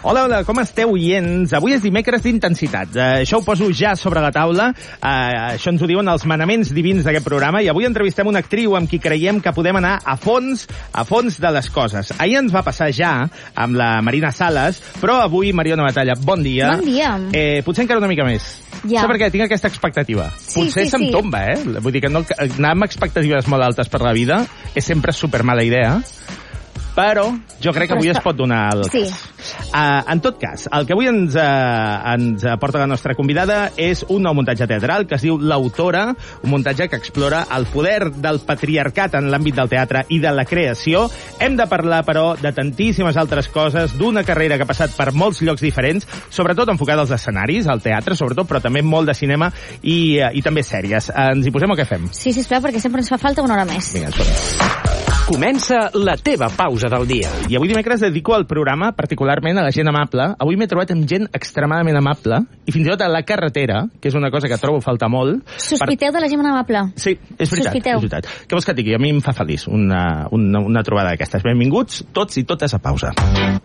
Hola, com esteu, oients? Avui és dimecres d'intensitat. Això ho poso ja sobre la taula. Això ens ho diuen els manaments divins d'aquest programa. I avui entrevistem una actriu amb qui creiem que podem anar a fons de les coses. Ahir ens va passar ja amb la Marina Sales, però avui, Mariona Batalla, bon dia. Bon dia. Potser encara una mica més. Ja. Saps per què? Tinc aquesta expectativa. Potser se'm tomba, Vull dir que no, anar amb expectatives molt altes per la vida és sempre super mala idea. Però jo crec que avui es pot donar el cas. En tot cas, el que avui ens porta la nostra convidada és un nou muntatge teatral que es diu L'Autora, un muntatge que explora el poder del patriarcat en l'àmbit del teatre i de la creació. Hem de parlar, però, de tantíssimes altres coses, d'una carrera que ha passat per molts llocs diferents, sobretot enfocada als escenaris, al teatre, sobretot, però també molt de cinema i també sèries. Ens hi posem o què fem? Sí, sisplau, perquè sempre ens fa falta una hora més. Vinga, ens posem. Comença la teva pausa del dia. I avui dimecres dedico el programa particularment a la gent amable. Avui m'he trobat amb gent extremadament amable i fins i tot a la carretera, que és una cosa que trobo a faltar molt. Sospiteu de la gent amable? Sí, és veritat. Sospiteu. És veritat. Què vols que et digui? A mi em fa feliç una trobada d'aquestes. Benvinguts tots i totes a pausa.